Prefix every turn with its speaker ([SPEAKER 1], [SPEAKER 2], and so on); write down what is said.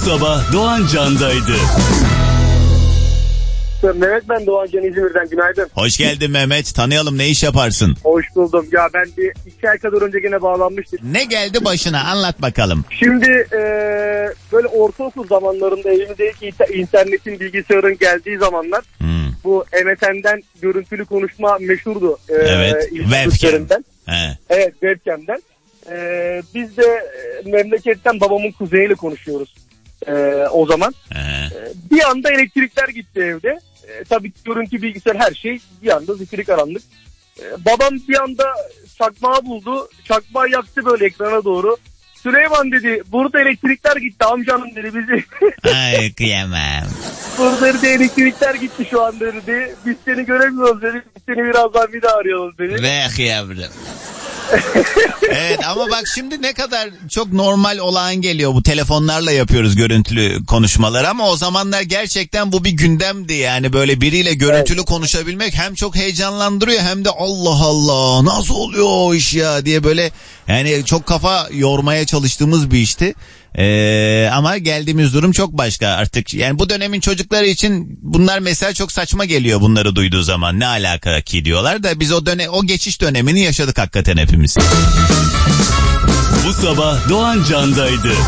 [SPEAKER 1] sabah Doğan Can'daydı.
[SPEAKER 2] Mehmet, ben Doğan Can, İzmir'den, günaydın.
[SPEAKER 1] Hoş geldin Mehmet. Tanıyalım, ne iş yaparsın?
[SPEAKER 2] Hoş buldum. Ya ben bir 2 ay kadar önce gene bağlanmıştım.
[SPEAKER 1] Ne geldi başına, anlat bakalım.
[SPEAKER 2] Şimdi böyle ortaokul zamanlarında evimize internetin, bilgisayarın geldiği zamanlar bu MSN'den görüntülü konuşma meşhurdu.
[SPEAKER 1] Evet, webcam.
[SPEAKER 2] Evet, webcam'den. Biz de memleketten babamın kuzeyiyle konuşuyoruz o zaman. Bir anda elektrikler gitti evde. Tabii görüntü, bilgisayar, her şey bir anda zifiri karanlık. Babam bir anda çakmağı buldu. Çakmağı yaktı böyle ekrana doğru. Süleyman dedi, burada elektrikler gitti amcanım dedi bizi.
[SPEAKER 1] Ay kıyamam.
[SPEAKER 2] Burada dedi elektrikler gitti şu anda dedi. Biz seni göremiyoruz dedi. Biz seni birazdan bir daha arıyoruz dedi.
[SPEAKER 1] Ve yavrum. Evet, ama bak şimdi ne kadar çok normal olağan geliyor, bu telefonlarla yapıyoruz görüntülü konuşmalar, ama o zamanlar gerçekten bu bir gündemdi yani, böyle biriyle görüntülü konuşabilmek hem çok heyecanlandırıyor hem de Allah Allah nasıl oluyor o iş ya diye böyle yani çok kafa yormaya çalıştığımız bir işti. Ama geldiğimiz durum çok başka artık. Yani bu dönemin çocukları için bunlar mesela çok saçma geliyor, bunları duyduğu zaman ne alaka ki diyorlar da biz o geçiş dönemini yaşadık hakikaten hepimiz.
[SPEAKER 3] Bu sabah Doğan Can'daydı.